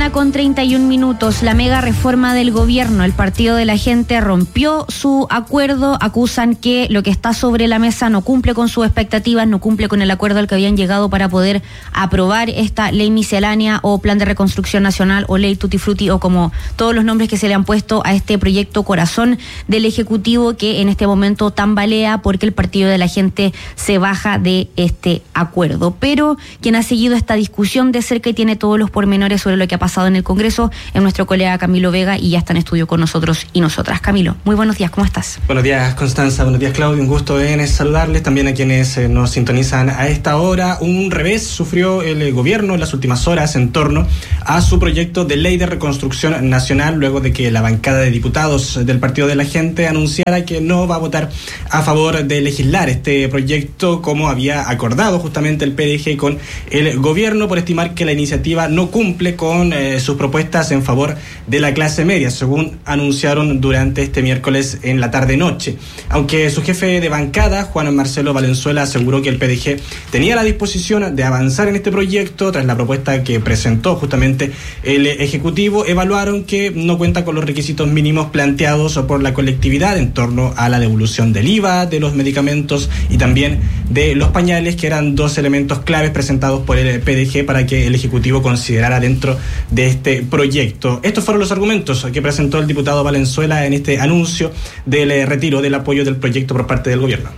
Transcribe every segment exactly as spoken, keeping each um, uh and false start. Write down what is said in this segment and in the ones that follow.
mañana con treinta y un minutos. La mega reforma del gobierno. El Partido de la Gente rompió su acuerdo. Acusan que lo que está sobre la mesa no cumple con sus expectativas, no cumple con el acuerdo al que habían llegado para poder aprobar esta ley miscelánea o plan de reconstrucción nacional o ley tutti frutti o como todos los nombres que se le han puesto a este proyecto corazón del Ejecutivo que en este momento tambalea porque el Partido de la Gente se baja de este acuerdo. Pero quien ha seguido esta discusión de cerca y tiene todos los pormenores sobre lo que ha pasado en el Congreso es nuestro colega Camilo Vega y ya está en estudio con nosotros y nosotras. Camilo, muy buenos días, ¿cómo estás? Buenos días, Constanza, buenos días, Claudio, un gusto en saludarles, también a quienes eh, nos sintonizan a esta hora. Un revés sufrió el gobierno en las últimas horas en torno a su proyecto de ley de reconstrucción nacional, luego de que la bancada de diputados del Partido de la Gente anunciara que no va a votar a favor de legislar este proyecto como había acordado justamente el P D G con el gobierno, por estimar que la iniciativa no cumple con eh, sus propuestas en favor de la clase media, según anunciaron durante este miércoles en la tarde-noche. Aunque su jefe de bancada, Juan Marcelo Valenzuela, aseguró que el P D G tenía la disposición de avanzar en este proyecto tras la propuesta que presentó justamente el Ejecutivo, evaluaron que no cuenta con los requisitos mínimos planteados por la colectividad en torno a la devolución del I V A, de los medicamentos y también de los pañales, que eran dos elementos claves presentados por el P D G para que el Ejecutivo considerara dentro de este proyecto. Estos fueron los argumentos que presentó el diputado Valenzuela en este anuncio del retiro del apoyo del proyecto por parte del gobierno.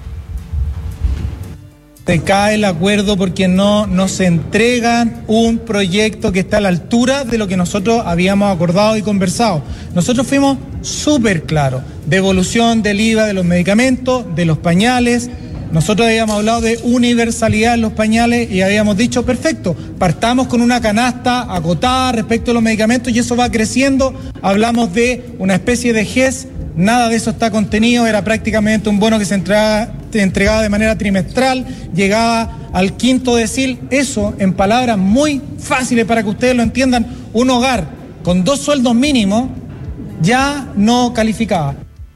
Se cae el acuerdo porque no nos entregan un proyecto que está a la altura de lo que nosotros habíamos acordado y conversado. Nosotros fuimos súper claros: devolución del I V A de los medicamentos, de los pañales. Nosotros habíamos hablado de universalidad en los pañales y habíamos dicho, perfecto, partamos con una canasta acotada respecto a los medicamentos y eso va creciendo. Hablamos de una especie de G E S, nada de eso está contenido, era prácticamente un bono que se entregaba, se entregaba de manera trimestral, llegaba al quinto decil. Eso, en palabras muy fáciles para que ustedes lo entiendan, un hogar con dos sueldos mínimos ya no calificaba.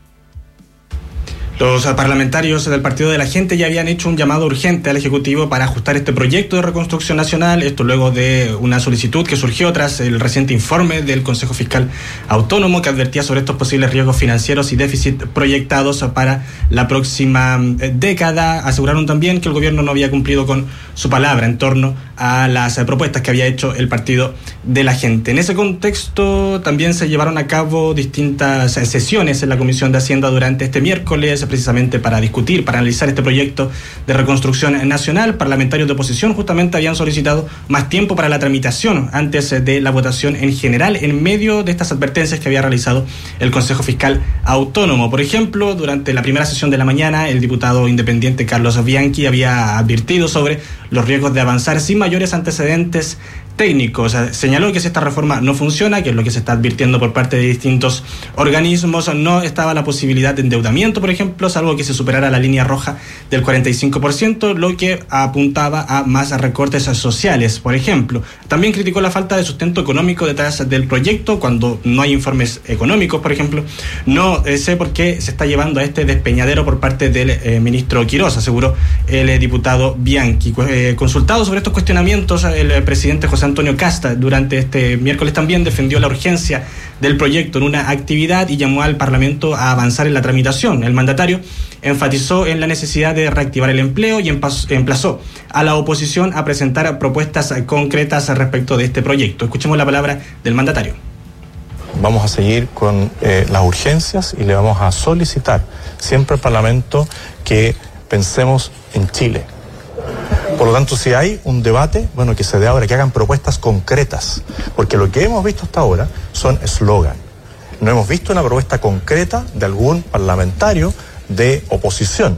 Los parlamentarios del Partido de la Gente ya habían hecho un llamado urgente al Ejecutivo para ajustar este proyecto de reconstrucción nacional, esto luego de una solicitud que surgió tras el reciente informe del Consejo Fiscal Autónomo que advertía sobre estos posibles riesgos financieros y déficit proyectados para la próxima década. Aseguraron también que el gobierno no había cumplido con su palabra en torno a las propuestas que había hecho el Partido de la Gente. En ese contexto también se llevaron a cabo distintas sesiones en la Comisión de Hacienda durante este miércoles, precisamente para discutir, para analizar este proyecto de reconstrucción nacional. Parlamentarios de oposición justamente habían solicitado más tiempo para la tramitación antes de la votación en general, en medio de estas advertencias que había realizado el Consejo Fiscal Autónomo. Por ejemplo, durante la primera sesión de la mañana, el diputado independiente Carlos Bianchi había advertido sobre los riesgos de avanzar sin mayores antecedentes técnicos. Señaló que si esta reforma no funciona, que es lo que se está advirtiendo por parte de distintos organismos, no estaba la posibilidad de endeudamiento, por ejemplo, salvo que se superara la línea roja del cuarenta y cinco por ciento, lo que apuntaba a más recortes sociales, por ejemplo. También criticó la falta de sustento económico detrás del proyecto, cuando no hay informes económicos, por ejemplo. No eh, sé por qué se está llevando a este despeñadero por parte del eh, ministro Quirós, aseguró el eh, diputado Bianchi. Eh, consultado sobre estos cuestionamientos, el eh, presidente José Antonio Casta durante este miércoles también defendió la urgencia del proyecto en una actividad y llamó al Parlamento a avanzar en la tramitación. El mandatario enfatizó en la necesidad de reactivar el empleo y emplazó a la oposición a presentar propuestas concretas respecto de este proyecto. Escuchemos la palabra del mandatario. Vamos a seguir con eh, las urgencias y le vamos a solicitar siempre al Parlamento que pensemos en Chile. Por lo tanto, si hay un debate, bueno, que se dé ahora, que hagan propuestas concretas, porque lo que hemos visto hasta ahora son eslogan. No hemos visto una propuesta concreta de algún parlamentario de oposición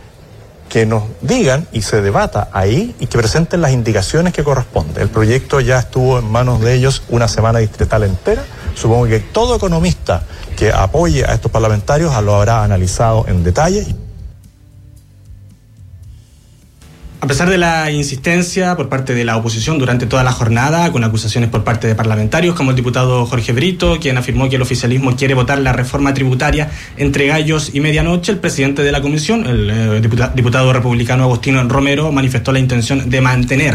que nos digan y se debata ahí y que presenten las indicaciones que corresponden. El proyecto ya estuvo en manos de ellos una semana distrital entera. Supongo que todo economista que apoye a estos parlamentarios lo habrá analizado en detalle. A pesar de la insistencia por parte de la oposición durante toda la jornada, con acusaciones por parte de parlamentarios como el diputado Jorge Brito, quien afirmó que el oficialismo quiere votar la reforma tributaria entre gallos y medianoche, el presidente de la comisión, el eh, diputado, diputado republicano Agustín Romero, manifestó la intención de mantener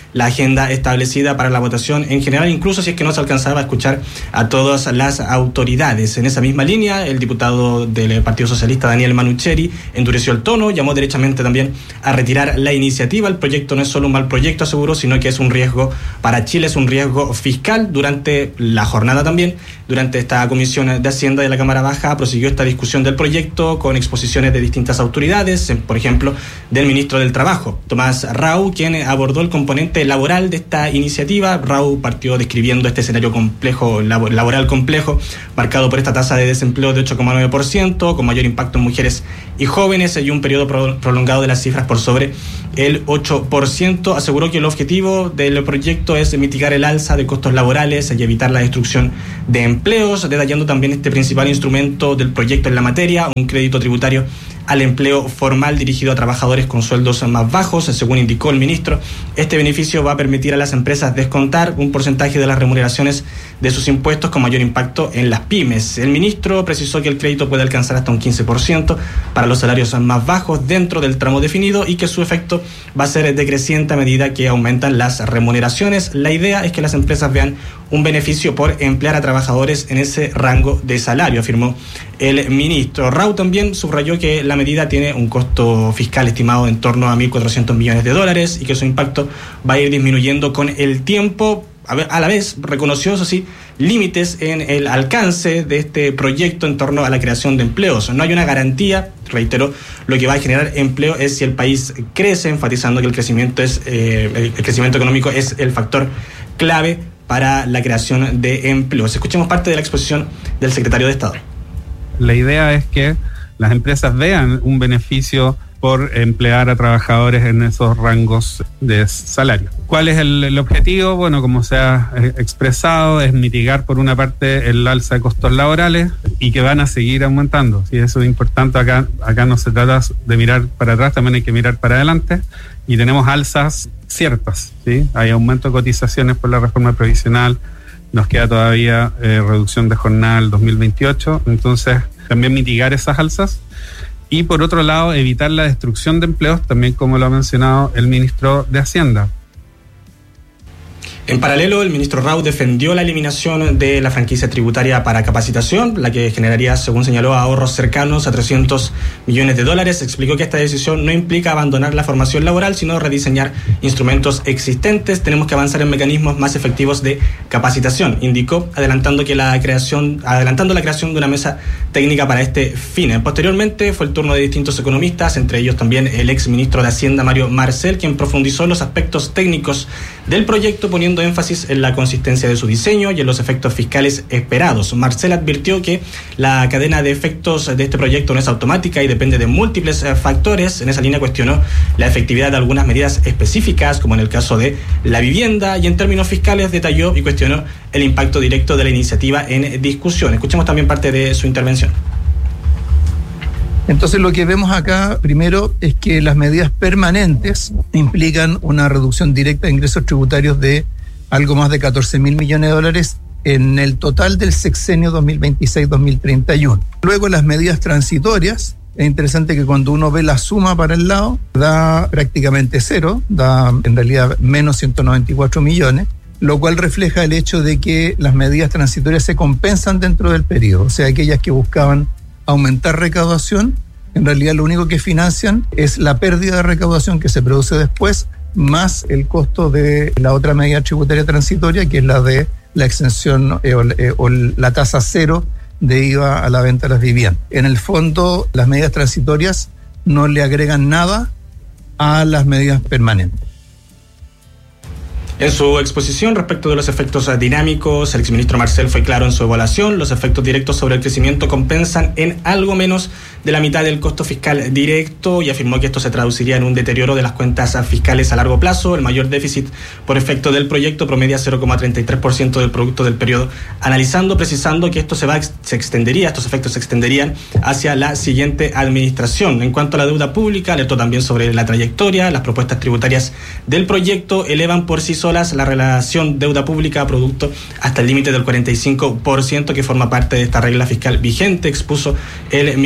la agenda establecida para la votación en general, incluso si es que no se alcanzaba a escuchar a todas las autoridades. En esa misma línea, el diputado del Partido Socialista, Daniel Manucheri, endureció el tono, llamó derechamente también a retirar la iniciativa. El proyecto no es solo un mal proyecto, aseguró, sino que es un riesgo para Chile, es un riesgo fiscal. Durante la jornada también, durante esta comisión de Hacienda de la Cámara Baja, prosiguió esta discusión del proyecto con exposiciones de distintas autoridades, por ejemplo, del ministro del Trabajo, Tomás Rau, quien abordó el componente laboral de esta iniciativa. Rau partió describiendo este escenario complejo, laboral complejo, marcado por esta tasa de desempleo de ocho coma nueve por ciento, con mayor impacto en mujeres y jóvenes y un periodo prolongado de las cifras por sobre el ocho por ciento. Aseguró que el objetivo del proyecto es mitigar el alza de costos laborales y evitar la destrucción de empleos, detallando también este principal instrumento del proyecto en la materia, un crédito tributario al empleo formal dirigido a trabajadores con sueldos más bajos. Según indicó el ministro, este beneficio va a permitir a las empresas descontar un porcentaje de las remuneraciones de sus impuestos con mayor impacto en las pymes. El ministro precisó que el crédito puede alcanzar hasta un quince por ciento para los salarios más bajos dentro del tramo definido y que su efecto va a ser decreciente a medida que aumentan las remuneraciones. La idea es que las empresas vean un beneficio por emplear a trabajadores en ese rango de salario, afirmó el ministro. Rau también subrayó que la medida tiene un costo fiscal estimado en torno a mil cuatrocientos millones de dólares y que su impacto va a ir disminuyendo con el tiempo. A la vez reconoció, eso sí, límites en el alcance de este proyecto en torno a la creación de empleos. No hay una garantía, reiteró, lo que va a generar empleo es si el país crece, enfatizando que el crecimiento es eh, el crecimiento económico es el factor clave para la creación de empleos. Escuchemos parte de la exposición del secretario de Estado. La idea es que las empresas vean un beneficio por emplear a trabajadores en esos rangos de salario. ¿Cuál es el, el objetivo? Bueno, como se ha expresado, es mitigar por una parte el alza de costos laborales y que van a seguir aumentando. Sí, eso es importante. Acá, acá no se trata de mirar para atrás, también hay que mirar para adelante. Y tenemos alzas ciertas, ¿sí? Hay aumento de cotizaciones por la reforma previsional, nos queda todavía eh, reducción de jornada el dos mil veintiocho, entonces también mitigar esas alzas. Y por otro lado, evitar la destrucción de empleos, también como lo ha mencionado el ministro de Hacienda. En paralelo, el ministro Rau defendió la eliminación de la franquicia tributaria para capacitación, la que generaría, según señaló, ahorros cercanos a trescientos millones de dólares. Explicó que esta decisión no implica abandonar la formación laboral, sino rediseñar instrumentos existentes. Tenemos que avanzar en mecanismos más efectivos de capacitación, indicó, adelantando que la creación, adelantando la creación de una mesa técnica para este fin. Posteriormente fue el turno de distintos economistas, entre ellos también el ex ministro de Hacienda, Mario Marcel, quien profundizó en los aspectos técnicos del proyecto, poniendo énfasis en la consistencia de su diseño y en los efectos fiscales esperados. Marcel advirtió que la cadena de efectos de este proyecto no es automática y depende de múltiples factores. En esa línea cuestionó la efectividad de algunas medidas específicas, como en el caso de la vivienda, y en términos fiscales detalló y cuestionó el impacto directo de la iniciativa en discusión. Escuchemos también parte de su intervención. Entonces lo que vemos acá primero es que las medidas permanentes implican una reducción directa de ingresos tributarios de algo más de catorce mil millones de dólares en el total del sexenio dos mil veintiséis a dos mil treinta y uno. Luego las medidas transitorias, es interesante que cuando uno ve la suma para el lado, da prácticamente cero, da en realidad menos ciento noventa y cuatro millones, lo cual refleja el hecho de que las medidas transitorias se compensan dentro del periodo, o sea, aquellas que buscaban aumentar recaudación, en realidad lo único que financian es la pérdida de recaudación que se produce después, más el costo de la otra medida tributaria transitoria, que es la de la exención eh, o, eh, o la tasa cero de I V A a la venta de las viviendas. En el fondo, las medidas transitorias no le agregan nada a las medidas permanentes. En su exposición respecto de los efectos dinámicos, el exministro Marcel fue claro en su evaluación. Los efectos directos sobre el crecimiento compensan en algo menos de la mitad del costo fiscal directo y afirmó que esto se traduciría en un deterioro de las cuentas fiscales a largo plazo. El mayor déficit por efecto del proyecto promedia cero coma treinta y tres por ciento del producto del periodo, analizando, precisando que esto se va se extendería, estos efectos se extenderían hacia la siguiente administración. En cuanto a la deuda pública, alertó también sobre la trayectoria. Las propuestas tributarias del proyecto elevan por sí solas la relación deuda pública a producto hasta el límite del cuarenta y cinco por ciento que forma parte de esta regla fiscal vigente, expuso el ministro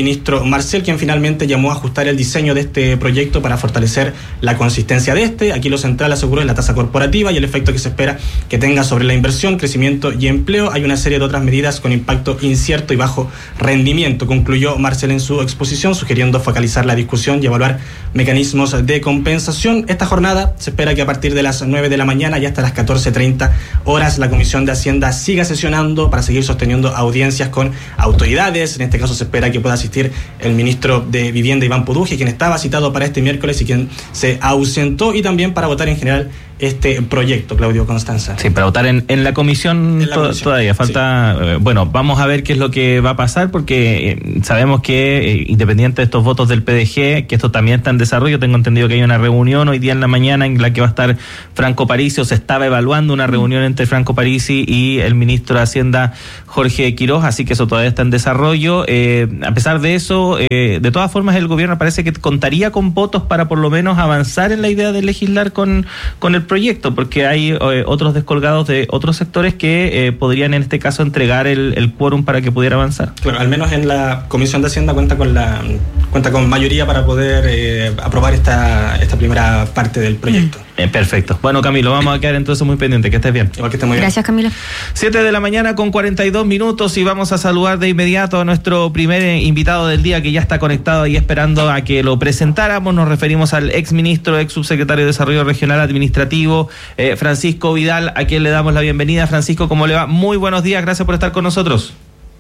ministro Marcel, quien finalmente llamó a ajustar el diseño de este proyecto para fortalecer la consistencia de este. Aquí lo central, aseguró, es la tasa corporativa y el efecto que se espera que tenga sobre la inversión, crecimiento y empleo. Hay una serie de otras medidas con impacto incierto y bajo rendimiento, concluyó Marcel en su exposición, sugiriendo focalizar la discusión y evaluar mecanismos de compensación. Esta jornada se espera que a partir de las nueve de la mañana y hasta las catorce treinta horas la Comisión de Hacienda siga sesionando para seguir sosteniendo audiencias con autoridades. En este caso se espera que pueda asistir el ministro de Vivienda, Iván Puduje, quien estaba citado para este miércoles y quien se ausentó, y también para votar en general este proyecto, Claudio Constanza. Sí, para votar en, en la comisión, en la to- comisión todavía falta, sí. eh, bueno, vamos a ver qué es lo que va a pasar, porque eh, sabemos que eh, independiente de estos votos del P D G, que esto también está en desarrollo, tengo entendido que hay una reunión hoy día en la mañana en la que va a estar Franco Parisi, o se estaba evaluando una reunión entre Franco Parisi y el ministro de Hacienda, Jorge Quiroz, así que eso todavía está en desarrollo. Eh, a pesar de eso, eh, de todas formas el gobierno parece que contaría con votos para por lo menos avanzar en la idea de legislar con, con el proyecto, porque hay eh, otros descolgados de otros sectores que eh, podrían en este caso entregar el, el quórum para que pudiera avanzar. Claro, al menos en la Comisión de Hacienda cuenta con la cuenta con mayoría para poder eh, aprobar esta esta primera parte del proyecto. Eh, perfecto. Bueno, Camilo, vamos a quedar entonces muy pendientes. Que estés bien. Igual que estés muy bien. Gracias, Camilo. Siete de la mañana con cuarenta y dos minutos y vamos a saludar de inmediato a nuestro primer invitado del día, que ya está conectado y esperando a que lo presentáramos. Nos referimos al ex ministro, ex subsecretario de Desarrollo Regional Administrativo, eh, Francisco Vidal, a quien le damos la bienvenida. Francisco, ¿cómo le va? Muy buenos días, gracias por estar con nosotros.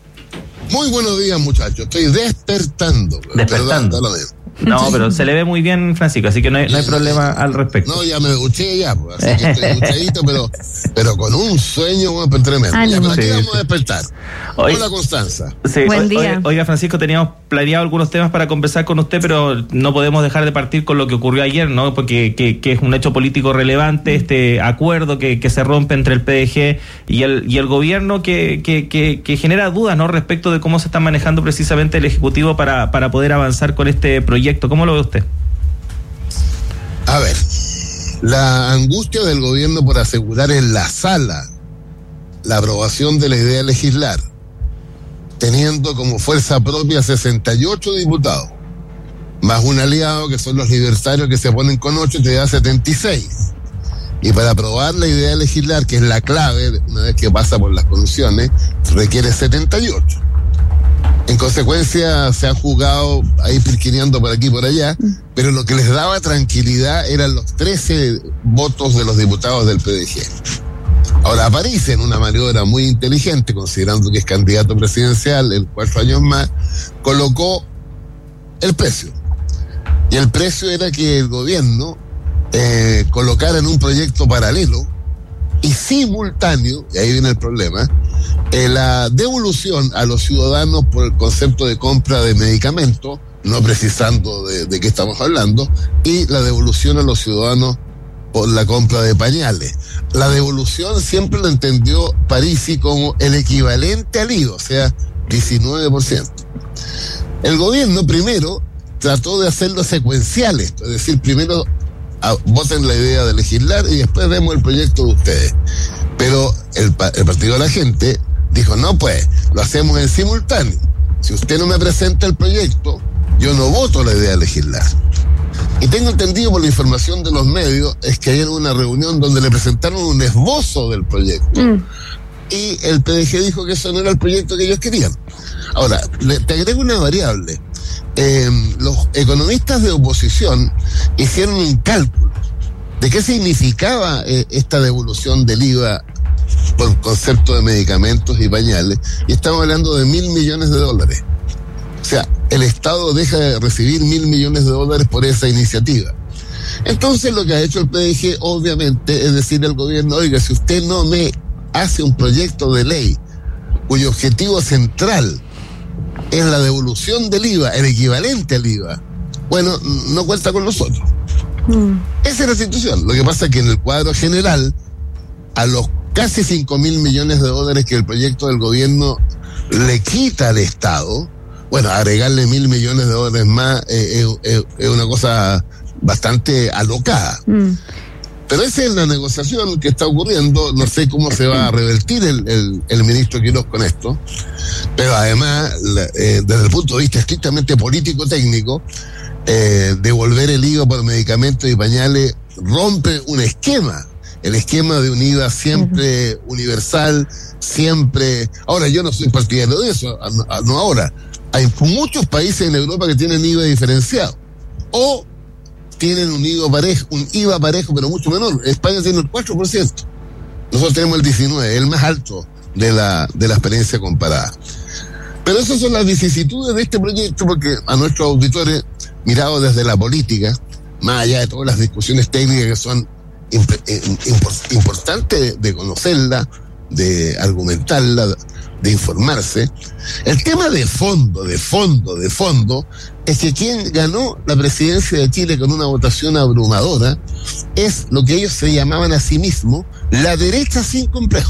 Muy buenos días, muchachos. Estoy despertando. Despertando. Perdón, lo no, pero se le ve muy bien, Francisco, así que no hay, no hay problema al respecto. No, ya me duché ya, pues, así que estoy duchadito, pero, pero con un sueño bueno, tremendo. Ah, ya, no. pero aquí Sí, vamos sí. a despertar. Hoy- Hola, Constanza. Sí, Buen o- día. Oiga, oiga, Francisco, teníamos planeado algunos temas para conversar con usted, pero no podemos dejar de partir con lo que ocurrió ayer, ¿no? Porque que, que es un hecho político relevante, este acuerdo que, que se rompe entre el P D G y el y el gobierno, que, que, que, que genera dudas, ¿no? Respecto de cómo se está manejando precisamente el Ejecutivo para, para poder avanzar con este proyecto. ¿Cómo lo ve usted? A ver, la angustia del gobierno por asegurar en la sala la aprobación de la idea de legislar, teniendo como fuerza propia sesenta y ocho diputados, más un aliado que son los libertarios que se ponen con ocho, te da setenta y seis. Y para aprobar la idea de legislar, que es la clave, una vez que pasa por las comisiones, requiere setenta y ocho. En consecuencia, se han jugado ahí pirquineando por aquí y por allá, pero lo que les daba tranquilidad eran los trece votos de los diputados del P D G. Ahora, aparece en una maniobra muy inteligente, considerando que es candidato presidencial en cuatro años más, colocó el precio. Y el precio era que el gobierno eh, colocara en un proyecto paralelo y simultáneo, y ahí viene el problema, eh, la devolución a los ciudadanos por el concepto de compra de medicamentos, no precisando de, de qué estamos hablando, y la devolución a los ciudadanos por la compra de pañales. La devolución siempre lo entendió Parisi como el equivalente al I V A, o sea, diecinueve por ciento. El gobierno primero trató de hacerlo secuencial esto, es decir, primero a, voten la idea de legislar y después vemos el proyecto de ustedes. Pero el, el Partido de la Gente dijo, no pues, lo hacemos en simultáneo. Si usted no me presenta el proyecto, yo no voto la idea de legislar. Y tengo entendido por la información de los medios, es que ayer hubo una reunión donde le presentaron un esbozo del proyecto. Mm. Y el P D G dijo que eso no era el proyecto que ellos querían. Ahora, le, te agrego una variable. Eh, los economistas de oposición hicieron un cálculo de qué significaba eh, esta devolución del I V A por concepto de medicamentos y pañales, y estamos hablando de mil millones de dólares. O sea, el Estado deja de recibir mil millones de dólares por esa iniciativa. Entonces lo que ha hecho el P D G, obviamente, es decirle al gobierno, oiga, si usted no me hace un proyecto de ley cuyo objetivo central es la devolución del I V A, el equivalente al I V A, bueno, no cuenta con nosotros. Mm. Esa es la situación. Lo que pasa es que en el cuadro general, a los casi cinco mil millones de dólares que el proyecto del gobierno le quita al Estado, bueno, agregarle mil millones de dólares más eh, eh, es una cosa bastante alocada. Mm. Pero esa es la negociación que está ocurriendo. No sé cómo se va a revertir el, el, el ministro Quiroz con esto. Pero además, eh, desde el punto de vista estrictamente político-técnico, eh, devolver el I V A por medicamentos y pañales rompe un esquema, el esquema de un I V A siempre uh-huh. universal, siempre... Ahora, yo no soy partidario de eso, no ahora. Hay muchos países en Europa que tienen I V A diferenciado, o tienen un I V A parejo, un I V A parejo, pero mucho menor. España tiene el cuatro por ciento. Nosotros tenemos el diecinueve por ciento, el más alto de la, de la experiencia comparada. Pero esas son las vicisitudes de este proyecto, porque a nuestros auditores, mirados desde la política, más allá de todas las discusiones técnicas que son imp- imp- importantes de conocerla, de argumentarla, de informarse, el tema de fondo, de fondo, de fondo, es que quien ganó la presidencia de Chile con una votación abrumadora es lo que ellos se llamaban a sí mismos la derecha sin complejo.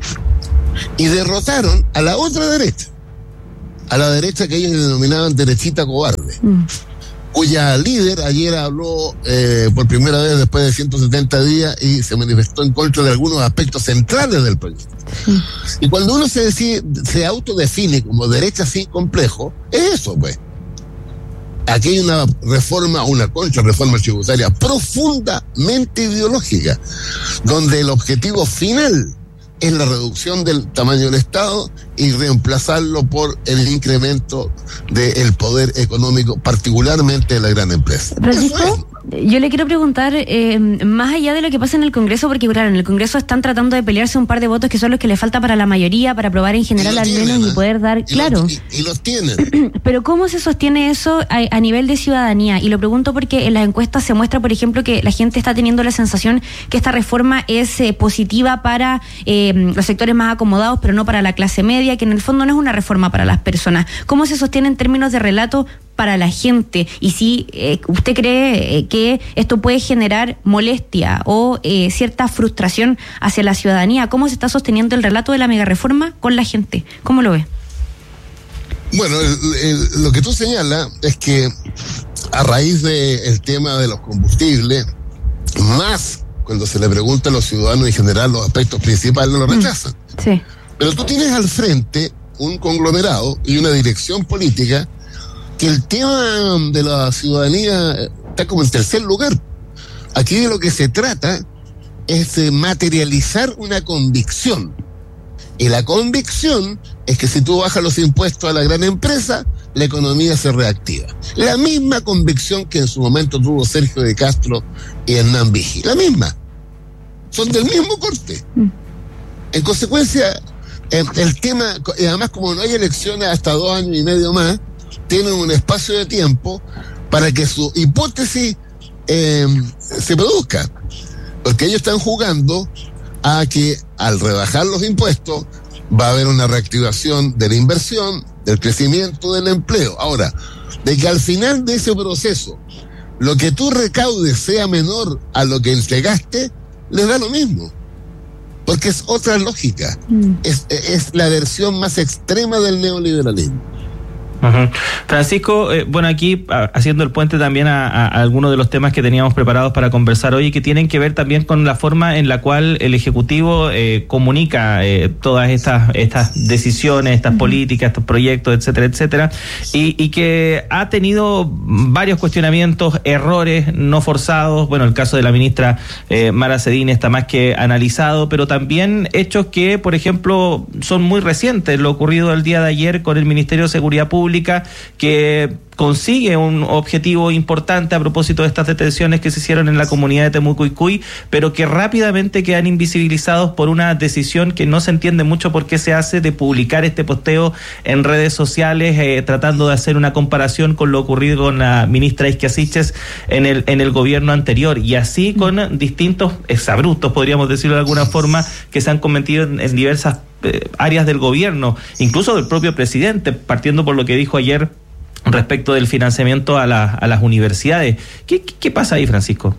Y derrotaron a la otra derecha, a la derecha que ellos denominaban derechita cobarde, mm. cuya líder ayer habló eh, por primera vez después de ciento setenta días y se manifestó en contra de algunos aspectos centrales del proyecto. Mm. Y cuando uno se decide, se autodefine como derecha sin complejo, es eso, pues. Aquí hay una reforma, una contrarreforma tributaria profundamente ideológica, donde el objetivo final es la reducción del tamaño del Estado y reemplazarlo por el incremento del poder económico, particularmente de la gran empresa. Francisco, yo le quiero preguntar, eh, más allá de lo que pasa en el Congreso, porque claro, en el Congreso están tratando de pelearse un par de votos que son los que le falta para la mayoría, para aprobar en general al tienen, menos ¿eh? y poder dar, y claro. Los, y, y los tienen. Pero ¿cómo se sostiene eso a, a nivel de ciudadanía? Y lo pregunto porque en las encuestas se muestra, por ejemplo, que la gente está teniendo la sensación que esta reforma es eh, positiva para eh, los sectores más acomodados, pero no para la clase media, que en el fondo no es una reforma para las personas. ¿Cómo se sostiene en términos de relato para la gente? Y si eh, usted cree eh, que esto puede generar molestia o eh, cierta frustración hacia la ciudadanía, ¿cómo se está sosteniendo el relato de la megareforma con la gente? ¿Cómo lo ve? Bueno, el, el, lo que tú señalas es que a raíz del tema de los combustibles, más cuando se le pregunta a los ciudadanos en general los aspectos principales, lo rechazan. Sí. Pero tú tienes al frente un conglomerado y una dirección política que el tema de la ciudadanía está como en tercer lugar. Aquí de lo que se trata es de materializar una convicción. Y la convicción es que si tú bajas los impuestos a la gran empresa, la economía se reactiva. La misma convicción que en su momento tuvo Sergio de Castro y Hernán Vigil. La misma. Son del mismo corte. Mm. En consecuencia, el, el tema, y además como no hay elecciones hasta dos años y medio más, tienen un espacio de tiempo para que su hipótesis eh, se produzca. Porque ellos están jugando a que al rebajar los impuestos va a haber una reactivación de la inversión, del crecimiento del empleo. Ahora, de que al final de ese proceso lo que tú recaudes sea menor a lo que entregaste, les da lo mismo. Porque es otra lógica. Mm. Es, es la versión más extrema del neoliberalismo. Uh-huh. Francisco, eh, bueno, aquí a, haciendo el puente también a, a, a algunos de los temas que teníamos preparados para conversar hoy, que tienen que ver también con la forma en la cual el Ejecutivo eh, comunica eh, todas estas estas decisiones, estas uh-huh. políticas, estos proyectos, etcétera, etcétera, y, y que ha tenido varios cuestionamientos, errores no forzados. Bueno, el caso de la ministra eh, Mara Cedini está más que analizado, pero también hechos que, por ejemplo, son muy recientes. Lo ocurrido el día de ayer con el Ministerio de Seguridad Pública, que consigue un objetivo importante a propósito de estas detenciones que se hicieron en la comunidad de Temucuicui, pero que rápidamente quedan invisibilizados por una decisión que no se entiende mucho por qué se hace, de publicar este posteo en redes sociales, eh, tratando de hacer una comparación con lo ocurrido con la ministra Isquia Siches en el, en el gobierno anterior, y así con distintos exabruptos, podríamos decirlo de alguna forma, que se han cometido en, en diversas eh, áreas del gobierno, incluso del propio presidente, partiendo por lo que dijo ayer respecto del financiamiento a, la, a las universidades. ¿Qué, qué, ¿Qué pasa ahí, Francisco?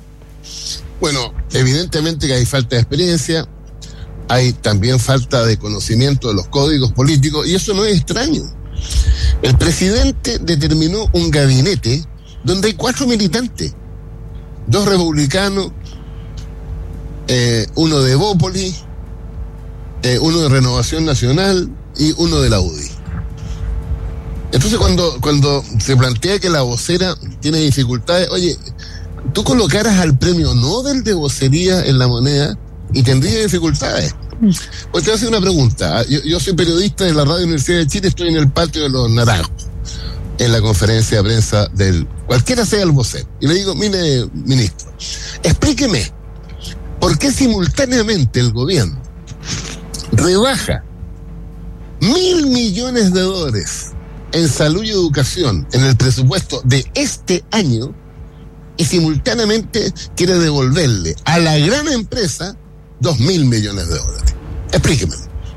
Bueno, evidentemente que hay falta de experiencia, hay también falta de conocimiento de los códigos políticos, y eso no es extraño. El presidente determinó un gabinete donde hay cuatro militantes, dos republicanos, eh, uno de Bópoli, eh, uno de Renovación Nacional y uno de la U D I. Entonces cuando, cuando se plantea que la vocera tiene dificultades, oye, tú colocaras al premio Nobel de vocería en la moneda y tendría dificultades. Pues te voy a hacer una pregunta. Yo, yo soy periodista de la Radio Universidad de Chile, estoy en el patio de los Naranjos, en la conferencia de prensa del cualquiera sea el vocero. Y le digo, mire, ministro, explíqueme, ¿por qué simultáneamente el gobierno rebaja mil millones de dólares en salud y educación en el presupuesto de este año y simultáneamente quiere devolverle a la gran empresa dos mil millones de dólares? Explíqueme.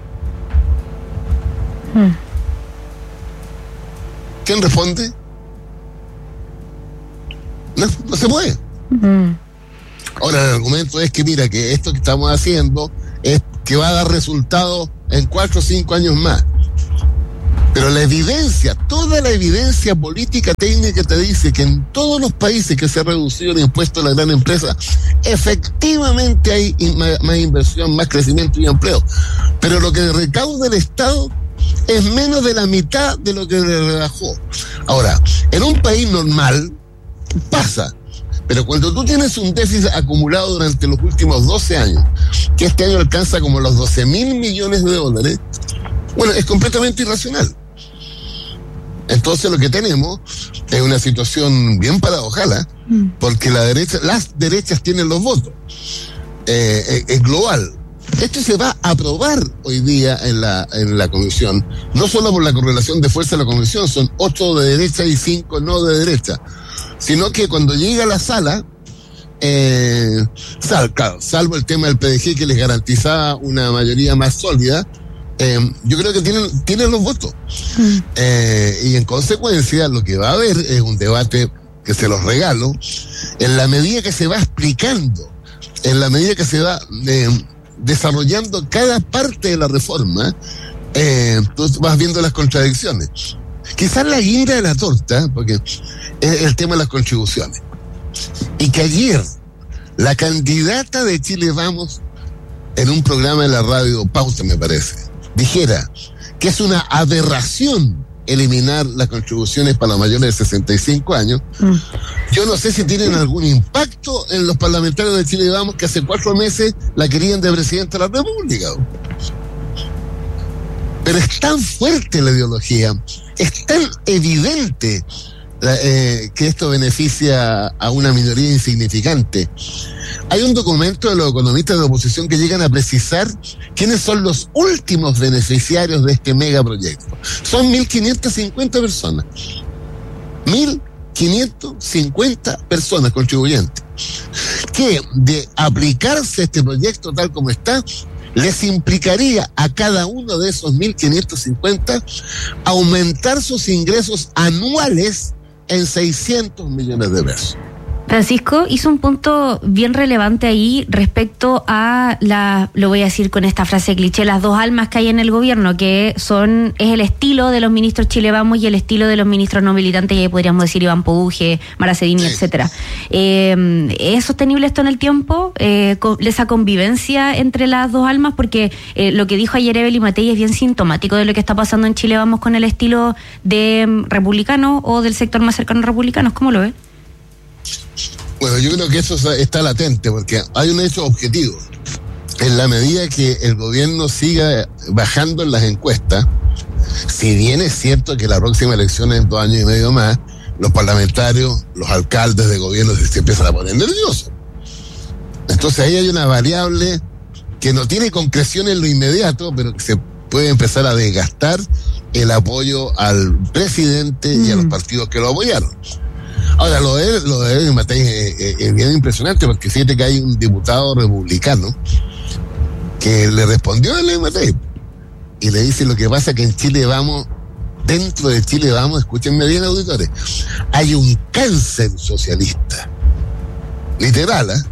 Hmm. ¿Quién responde? No, no se puede. Hmm. Ahora el argumento es que mira que esto que estamos haciendo es que va a dar resultados en cuatro o cinco años más. Pero la evidencia, toda la evidencia política técnica te dice que en todos los países que se ha reducido el impuesto a la gran empresa, efectivamente hay más inversión, más crecimiento y empleo. Pero lo que recauda el Estado es menos de la mitad de lo que le rebajó. Ahora, en un país normal pasa, pero cuando tú tienes un déficit acumulado durante los últimos doce años, que este año alcanza como los doce mil millones de dólares, bueno, es completamente irracional. Entonces lo que tenemos es una situación bien paradojal, mm. porque la derecha, las derechas tienen los votos. Eh, es global. Esto se va a aprobar hoy día en la en la comisión, no solo por la correlación de fuerza de la comisión, son ocho de derecha y cinco no de derecha, sino que cuando llega a la sala, eh, sal, claro, salvo el tema del P D G que les garantizaba una mayoría más sólida, Eh, yo creo que tienen, tienen los votos. Mm. Eh, y en consecuencia lo que va a haber es un debate que se los regalo, en la medida que se va explicando, en la medida que se va eh, desarrollando cada parte de la reforma, eh, tú vas viendo las contradicciones. Quizás la guinda de la torta, porque es el tema de las contribuciones. Y que ayer la candidata de Chile Vamos, en un programa de la radio Pauta, me parece, dijera que es una aberración eliminar las contribuciones para los mayores de sesenta y cinco años, mm. yo no sé si tienen algún impacto en los parlamentarios de Chile Vamos, que hace cuatro meses la querían de presidente de la República. Pero es tan fuerte la ideología, es tan evidente eh, que esto beneficia a una minoría insignificante. Hay un documento de los economistas de oposición que llegan a precisar quiénes son los últimos beneficiarios de este megaproyecto. Son mil quinientas cincuenta personas. mil quinientas cincuenta personas contribuyentes. Que de aplicarse este proyecto tal como está, les implicaría a cada uno de esos mil quinientos cincuenta aumentar sus ingresos anuales en seiscientos millones de pesos. Francisco hizo un punto bien relevante ahí respecto a la, lo voy a decir con esta frase cliché, las dos almas que hay en el gobierno, que son, es el estilo de los ministros Chile Vamos y el estilo de los ministros no militantes, y ahí podríamos decir Iván Poduje, Mara Cedini, etcétera. Eh, ¿Es sostenible esto en el tiempo? Eh, con, esa convivencia entre las dos almas, porque eh, lo que dijo ayer Evelyn Matei es bien sintomático de lo que está pasando en Chile Vamos con el estilo de um, republicano o del sector más cercano a republicanos. ¿Cómo lo ve? Bueno, yo creo que eso está latente, porque hay un hecho objetivo. En la medida que el gobierno siga bajando en las encuestas, si bien es cierto que la próxima elección es en dos años y medio más, los parlamentarios, los alcaldes de gobierno se empiezan a poner nerviosos. Entonces ahí hay una variable que no tiene concreción en lo inmediato, pero que se puede empezar a desgastar el apoyo al presidente mm. y a los partidos que lo apoyaron. Ahora, lo de, lo de Evelyn Matei es, es, es bien impresionante, porque fíjate que hay un diputado republicano que le respondió a Evelyn Matei y le dice: lo que pasa es que en Chile Vamos, dentro de Chile Vamos, escúchenme bien, auditores, hay un cáncer socialista. Literal, ¿eh?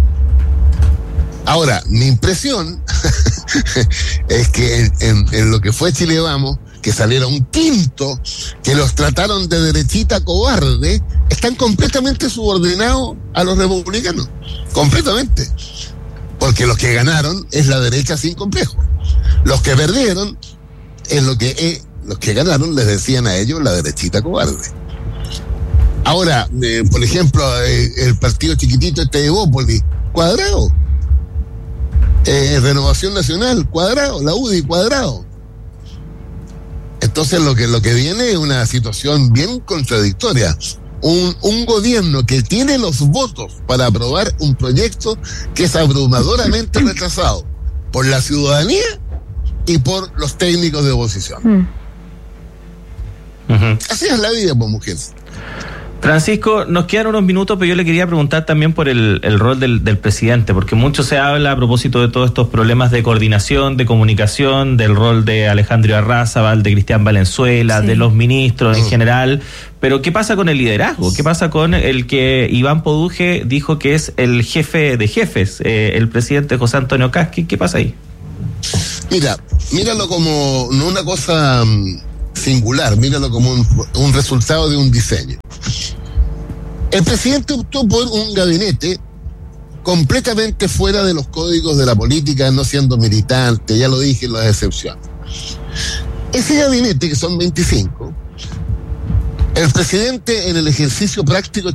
Ahora, mi impresión es que en, en, en lo que fue Chile Vamos, que salieron un quinto, que los trataron de derechita cobarde, están completamente subordinados a los republicanos. Completamente. Porque los que ganaron es la derecha sin complejo. Los que perdieron es lo que eh, los que ganaron les decían a ellos la derechita cobarde. Ahora, eh, por ejemplo, eh, el partido chiquitito este de Bópoli, Cuadrado. Eh, Renovación Nacional, Cuadrado. La U D I, Cuadrado. Entonces lo que, lo que viene es una situación bien contradictoria. Un, un gobierno que tiene los votos para aprobar un proyecto que es abrumadoramente rechazado por la ciudadanía y por los técnicos de oposición. Mm. Uh-huh. Así es la vida, pues, mujeres. Francisco, nos quedan unos minutos, pero yo le quería preguntar también por el, el rol del, del presidente, porque mucho se habla a propósito de todos estos problemas de coordinación, de comunicación, del rol de Alejandro Arrázaval, de Cristian Valenzuela, sí. de los ministros en general, pero ¿qué pasa con el liderazgo? ¿Qué pasa con el que Iván Poduje dijo que es el jefe de jefes, eh, el presidente José Antonio Kast? ¿Qué pasa ahí? Mira, míralo como no una cosa singular, míralo como un, un resultado de un diseño. El presidente optó por un gabinete completamente fuera de los códigos de la política, no siendo militante, ya lo dije en las excepciones. Ese gabinete, que son veinticinco, el presidente en el ejercicio práctico